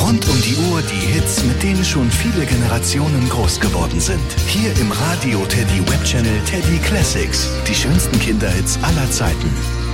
Rund um die Uhr die Hits, mit denen schon viele Generationen groß geworden sind. Hier im Radio Teddy Web Channel Teddy Classics. Die schönsten Kinderhits aller Zeiten.